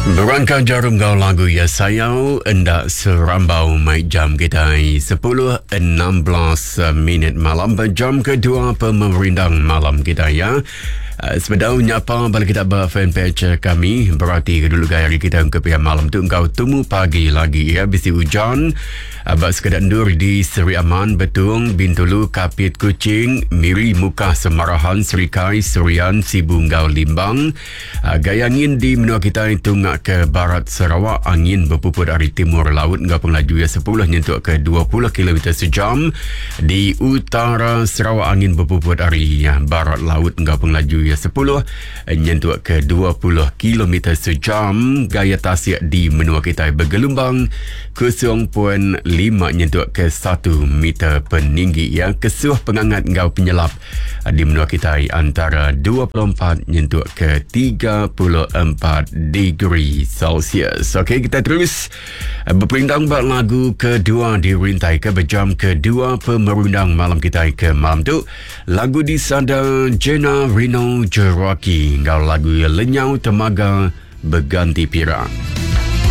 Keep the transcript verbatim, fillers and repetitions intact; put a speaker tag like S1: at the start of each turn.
S1: Berangkat jarum kau lagu ya sayau endak serambau mai jam kita sepuluh enam belas minit malam jam kedua pemerintang malam kita ya. Uh, Sebenarnya apa balik kita buat fanpage kami berarti dulu gaya kita ke pihak malam tu engkau temu pagi lagi ya bisi hujan abak sekedar endur di Seri Aman Betung Bintulu Kapit Kucing Miri Muka Semarahan Serikai Serian Sibunggau Limbang. uh, Gaya angin di menua kita tungak ke barat Sarawak angin berpuput dari timur laut engkau penglaju ya sepuluh nyentuk ke dua puluh kilometer sejam. Di utara Sarawak angin berpuput dari ya, barat laut engkau penglaju ya sepuluh nyentuk ke dua puluh kilometer sejam. Gaya tasik di menua kita bergelombang kosong perpuluhan lima nyentuk ke satu meter peninggi ya. Kesuh pengangat engkau penyelap di menua kita antara dua puluh empat nyentuk ke tiga puluh empat degree Celsius. Okey, kita terus berperintang buat lagu kedua di rintai ke berjam kedua pemerundang malam kita ke malam tu. Lagu di sada Jenna Rino Jeraki. Engkau lagu lenyau temaga berganti pirang.